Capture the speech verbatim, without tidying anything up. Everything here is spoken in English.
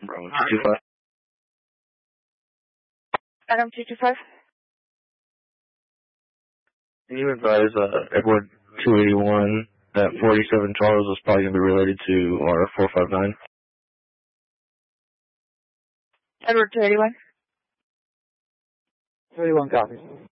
Bravo two two five. Adam two two five. Can you advise uh, Edward two eighty-one that forty-seven Charles is probably going to be related to R four five nine? Edward two eighty-one. two eighty-one copies.